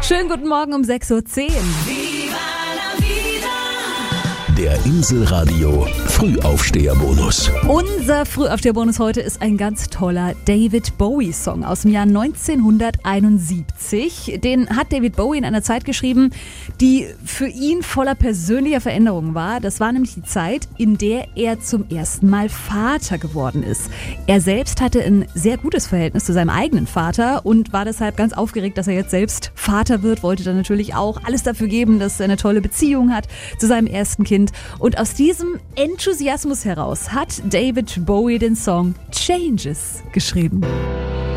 Schönen guten Morgen um 6:10 Uhr. Der Inselradio Frühaufsteherbonus. Unser Frühaufsteherbonus heute ist ein ganz toller David Bowie-Song aus dem Jahr 1971. Den hat David Bowie in einer Zeit geschrieben, die für ihn voller persönlicher Veränderungen war. Das war nämlich die Zeit, in der er zum ersten Mal Vater geworden ist. Er selbst hatte ein sehr gutes Verhältnis zu seinem eigenen Vater und war deshalb ganz aufgeregt, dass er jetzt selbst Vater wird. Wollte dann natürlich auch alles dafür geben, dass er eine tolle Beziehung hat zu seinem ersten Kind. Und aus diesem Enthusiasmus heraus hat David Bowie den Song Changes geschrieben.